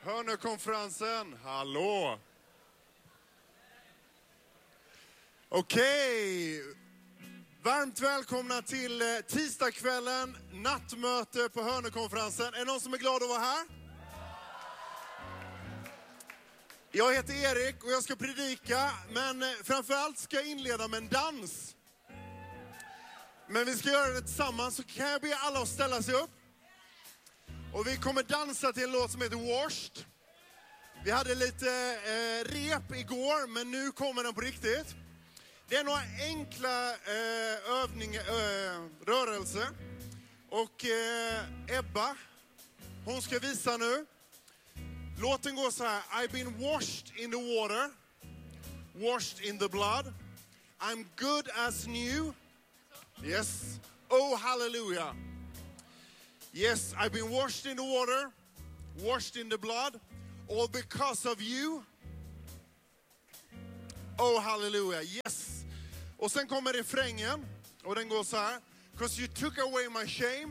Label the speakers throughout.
Speaker 1: Hörnekonferensen, hallå! Okej, varmt välkomna till tisdagskvällen, nattmöte på Hörnekonferensen. Är det någon som är glad att vara här? Jag heter Erik och jag ska predika, men framförallt ska jag inleda med en dans. Men vi ska göra det tillsammans, så kan jag be alla att ställa sig upp. Och vi kommer dansa till en låt som heter Washed. Vi hade lite rep igår, men nu kommer den på riktigt. Det är några enkla rörelser. Och Ebba, hon ska visa nu. Låten går så här. I've been washed in the water. Washed in the blood. I'm good as new. Yes. Oh, hallelujah. Yes, I've been washed in the water, washed in the blood, all because of you. Oh, hallelujah, yes. Och sen kommer refrängen, och den går så här. 'Cause you took away my shame,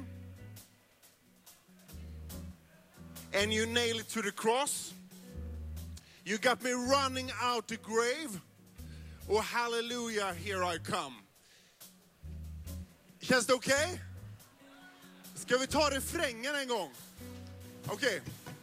Speaker 1: and you nailed it to the cross. You got me running out the grave. Oh, hallelujah, here I come. Känns det okej? Ska vi ta refrängen en gång? Okej.